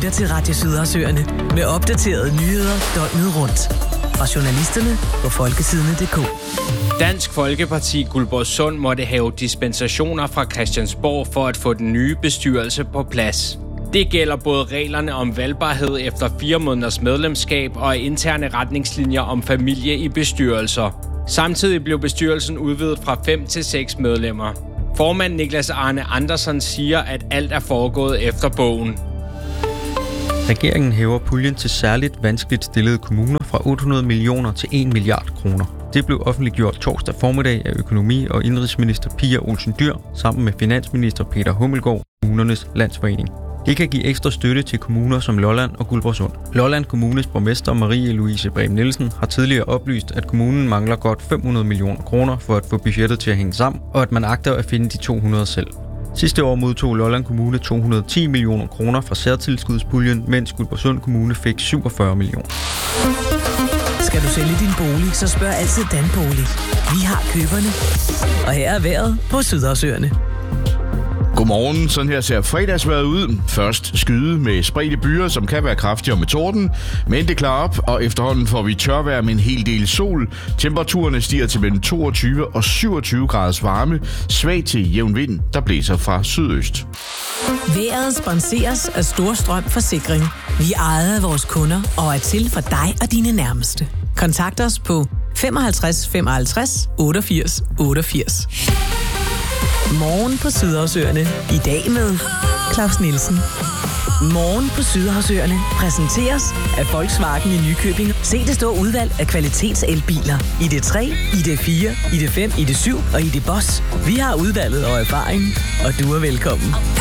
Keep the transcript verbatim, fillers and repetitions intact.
lytter til Radio Sydhavsøerne med opdaterede nyheder døgnet rundt. Fra journalisterne på folkesidene punktum d k. Dansk Folkeparti Guldborgsund måtte have dispensationer fra Christiansborg for at få den nye bestyrelse på plads. Det gælder både reglerne om valgbarhed efter fire måneders medlemskab og interne retningslinjer om familie i bestyrelser. Samtidig blev bestyrelsen udvidet fra fem til seks medlemmer. Formand Niklas Arne Andersen siger, at alt er foregået efter bogen. Regeringen hæver puljen til særligt vanskeligt stillede kommuner fra otte hundrede millioner til en milliard kroner. Det blev offentliggjort torsdag formiddag af økonomi- og indenrigsminister Pia Olsen Dyhr sammen med finansminister Peter Hummelgaard, Kommunernes Landsforening. Det kan give ekstra støtte til kommuner som Lolland og Guldborgsund. Lolland Kommunes borgmester Marie Louise Brehm Nielsen har tidligere oplyst, at kommunen mangler godt fem hundrede millioner kroner for at få budgettet til at hænge sammen, og at man agter at finde de to hundrede selv. Sidste år modtog Lolland Kommune to hundrede og ti millioner kroner fra særtilskudspuljen, mens Guldborgsund Kommune fik syvogfyrre millioner. Skal du sælge din bolig, så spørg altid Danbolig. Vi har køberne. Og her er vejret på Sydhavsøerne. Godmorgen, sådan her ser fredagsvejret ud. Først skyde med spredte byer, som kan være kraftigere med torden, men det klarer op, og efterhånden får vi tørvejr med en hel del sol. Temperaturerne stiger til mellem toogtyve og syvogtyve graders varme, svag til jævn vind, der blæser fra sydøst. Vejret sponseres af Storstrøm Forsikring. Vi ejer af vores kunder og er til for dig og dine nærmeste. Kontakt os på femoghalvtreds femoghalvtreds otteogfirs otteogfirs. Morgen på Sydhavsøerne. I dag med Claus Nielsen. Morgen på Sydhavsøerne præsenteres af Volkswagen i Nykøbing. Se det store udvalg af kvalitetselbiler. I D tre, I D fire, I D fem, I D syv og I D Boss. Vi har udvalget og erfaring, og du er velkommen.